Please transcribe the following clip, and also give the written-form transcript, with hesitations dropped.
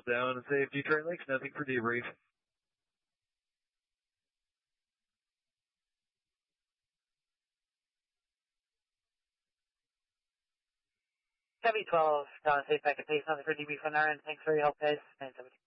down and safety. Detroit Lakes, nothing for debrief. Chevy 12, safe back at pace, nothing for debrief on our end. Thanks for your help, guys. 972.